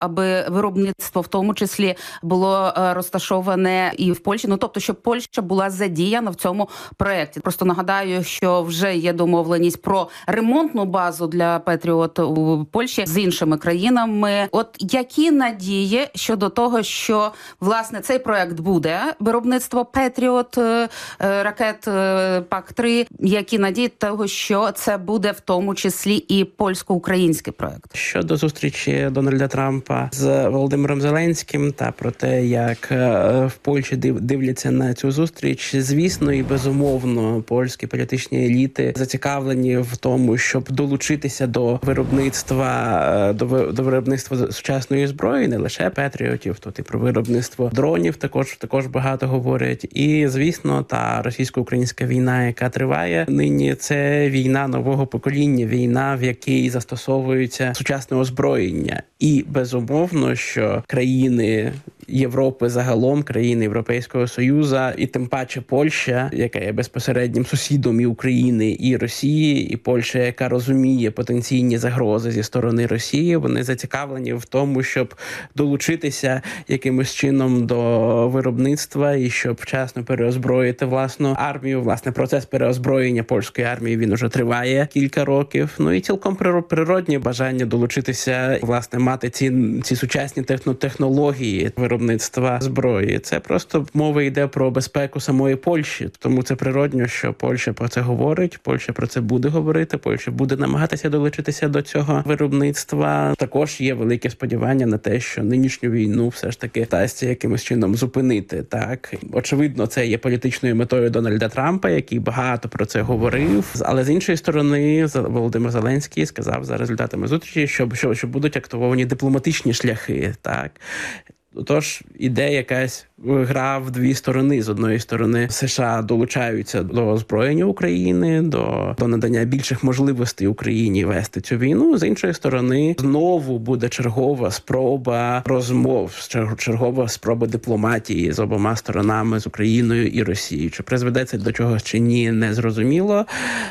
аби виробництво в тому числі було розташоване і в Польщі. Ну, тобто, щоб Польща була задіяна в цьому проєкті. Просто нагадаю, що вже є домовленість про ремонтну базу для Петріот у Польщі з іншими країнами. От які надії щодо того, що, власне, цей проєкт буде, виробництво Петріот, ракет ПАК-3, які надії того, що це буде в тому числі і польсько-український проєкт? Щодо зустрічі Дональда Трампа з Володимиром Зеленським та про те, як в Польщі дивляться на цю зустріч, звісно і безумовно польські політичні еліти зацікавлені в тому, щоб долучитися до виробництва сучасної зброї, не лише Петріотів, тут і про виробництво дронів також багато говорять. І, звісно, та російсько-українська війна, яка триває нині, це війна нового покоління, війна, в якій застосовується сучасне озброєння. І, безумовно, що країни Європи загалом, країни Європейського Союзу, і тим паче Польща, яка є безпосереднім сусідом і України, і Росії, і Польща, яка розуміє потенційні загрози зі сторони Росії, вони зацікавлені в тому, щоб долучитися якимось чином до виробництва і щоб вчасно переозброїти власну армію. Власне, процес переозброєння польської армії, він уже триває кілька років. Ну і цілком природні бажання долучитися, власне, мати ці сучасні технології виробництва зброї. Це просто мова йде про безпеку самої Польщі. Тому це природньо, що Польща про це говорить, Польща про це буде говорити, Польща буде намагатися долучитися до цього виробництва. Також є велике сподівання на те, що нинішню війну все ж таки вдасться якимось чином зупинити. Так, очевидно, це є політичною метою Дональда Трампа, який багато про це говорив. Але з іншої сторони, Володимир Зеленський сказав за результатами зустрічі, що будуть активовані дипломатичні шляхи. Так. Тож іде якась гра в дві сторони. З одної сторони, США долучаються до озброєння України, до надання більших можливостей Україні вести цю війну. З іншої сторони, знову буде чергова спроба розмов, чергова спроба дипломатії з обома сторонами, з Україною і Росією. Чи призведе це до чогось чи ні, не зрозуміло.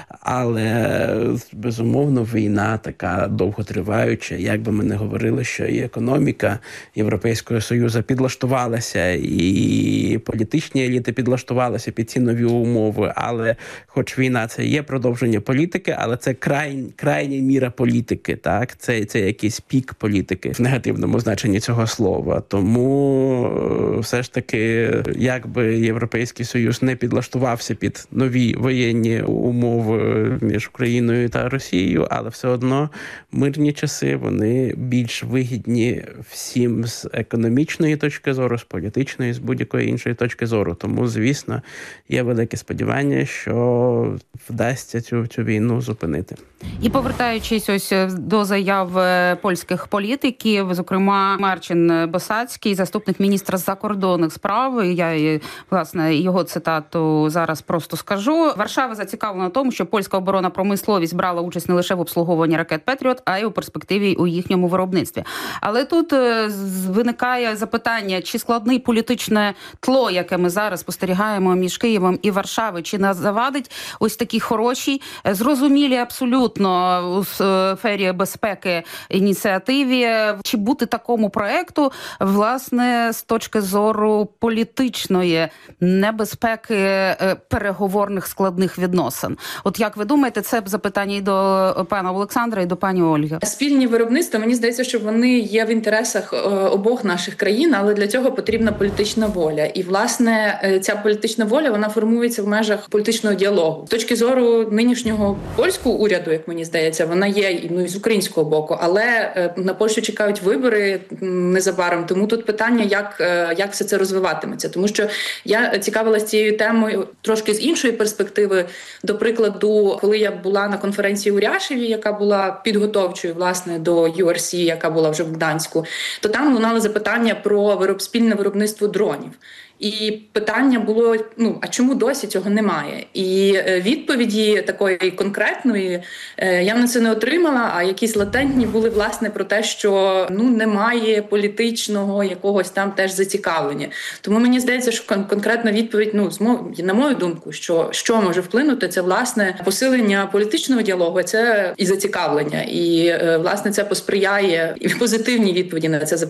Але, безумовно, війна така довготриваюча. Як би ми не говорили, що і економіка Європейського Союзу підлаштувалася, і політичні еліти підлаштувалися під ці нові умови. Але, хоч війна це є продовження політики, але це крайня міра політики, так? Це якийсь пік політики в негативному значенні цього слова. Тому все ж таки, якби Європейський Союз не підлаштувався під нові воєнні умови між Україною та Росією, але все одно мирні часи, вони більш вигідні всім з економічної точки зору, з політичної, з будь-якої іншої точки зору. Тому, звісно, є велике сподівання, що вдасться цю війну зупинити. І повертаючись ось до заяв польських політиків, зокрема Марчин Босацький, заступник міністра закордонних справ, я, власне, його цитату зараз просто скажу. Варшава зацікавлена в тому, що польська оборонна промисловість брала участь не лише в обслуговуванні ракет «Петріот», а й у перспективі у їхньому виробництві. Але тут виникає запитання, чи складне політичне тло, яке ми зараз спостерігаємо між Києвом і Варшавою, чи не завадить ось такій хорошій, зрозумілі абсолютно у сфері безпеки ініціативі, чи бути такому проекту, власне, з точки зору політичної небезпеки переговорних складних відносин. От як ви думаєте, це запитання і до пана Олександра, і до пані Ольги? Спільні виробництва, мені здається, що вони є в інтересах обох наших країн, але для цього потрібна політична воля. І, власне, ця політична воля, вона формується в межах політичного діалогу. З точки зору нинішнього польського уряду, як мені здається, вона є і з українського боку, але на Польщу чекають вибори незабаром. Тому тут питання, як все це розвиватиметься. Тому що я цікавилася цією темою трошки з іншої перспективи. До прикладу, коли я була на конференції у Ряшеві, яка була підготовчою, власне, до URC, яка була вже в Гданську, то там лунали запитання про спільне виробництво дронів. І питання було, а чому досі цього немає? І відповіді такої конкретної я на це не отримала, а якісь латентні були, власне, про те, що немає політичного якогось там теж зацікавлення. Тому мені здається, що конкретна відповідь, на мою думку, що може вплинути, це, власне, посилення політичного діалогу, це і зацікавлення. І, власне, це посприяє і позитивній відповіді на це запитання.